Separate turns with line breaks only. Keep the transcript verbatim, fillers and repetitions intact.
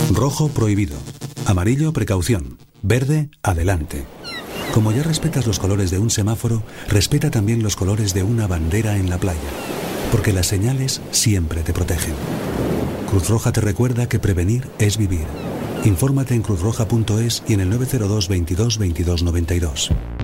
Rojo, prohibido. Amarillo, precaución. Verde, adelante. Como ya respetas los colores de un semáforo, respeta también los colores de una bandera en la playa, porque las señales siempre te protegen. Cruz Roja te recuerda que prevenir es vivir. Infórmate en cruz roja punto es y en el nueve cero dos veintidós veintidós noventa y dos.